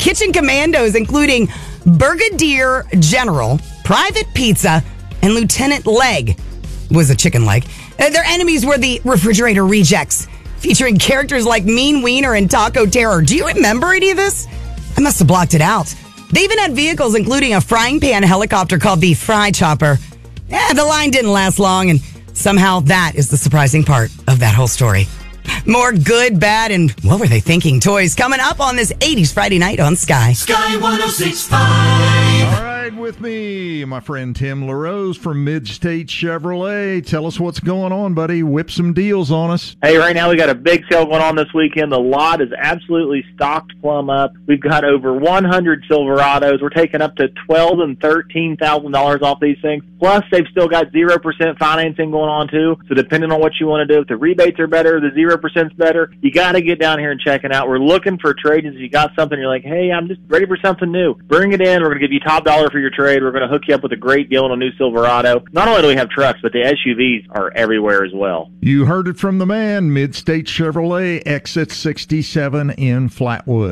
kitchen commandos, including Brigadier General, Private Pizza, and Lieutenant Leg was a chicken leg. Their enemies were the Refrigerator Rejects, featuring characters like Mean Wiener and Taco Terror. Do you remember any of this? I must have blocked it out. They even had vehicles, including a frying pan helicopter called the Fry Chopper. The line didn't last long, and somehow that is the surprising part of that whole story. More good, bad, and what were they thinking toys coming up on this 80s Friday night on Sky. Sky 106.5. All right, with me, my friend Tim LaRose from Mid-State Chevrolet. Tell us what's going on, buddy. Whip some deals on us. Hey, right now we got a big sale going on this weekend. The lot is absolutely stocked plumb up. We've got over 100 Silverados. We're taking up to $12,000 and $13,000 off these things. Plus, they've still got 0% financing going on, too. So depending on what you want to do, if the rebates are better, the 0% is better, you got to get down here and check it out. We're looking for trade-ins. If you got something, you're like, hey, I'm just ready for something new. Bring it in. We're going to give you top dollar for your trade. We're going to hook you up with a great deal on a new Silverado. Not only do we have trucks, but the SUVs are everywhere as well. You heard it from the man, Mid-State Chevrolet, exit 67 in Flatwood.